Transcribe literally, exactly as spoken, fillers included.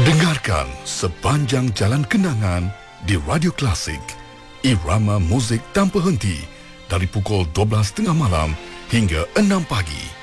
Dengarkan sepanjang jalan kenangan di Radio Klasik. Irama muzik tanpa henti dari pukul dua belas tiga puluh malam hingga enam pagi.